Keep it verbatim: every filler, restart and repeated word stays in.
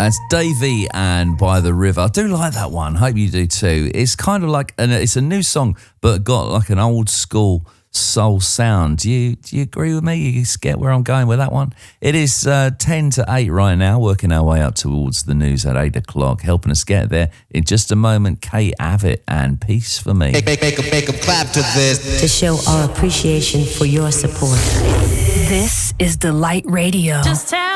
That's Davey and By the River. I do like that one. Hope you do too. It's kind of like, and it's a new song, but got like an old school soul sound. Do you do you agree with me? You get where I'm going with that one? It is uh, ten to eight right now, working our way up towards the news at eight o'clock. Helping us get there in just a moment, Kate Avitt and Peace for Me. Make, make, make, a, make a clap to this. To show our appreciation for your support. This is Delight Radio. Just tell